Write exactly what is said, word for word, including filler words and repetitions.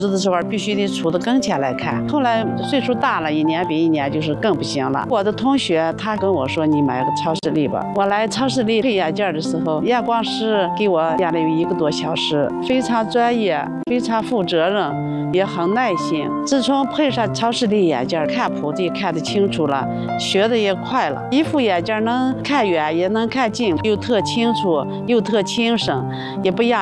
的时候必须得杵到跟前来看。后来岁数大了，一年比一年就是更不行了。我的同学他跟我说：“你买个超视力吧。”我来超视力配眼镜的时候，验光师给我验了有一个多小时，非常专业，非常负责任，也很耐心。自从配上超视力眼镜，看谱子看得清楚了，学的也快了。一副眼镜能看远也能看近，又特清楚又特轻省，也不压。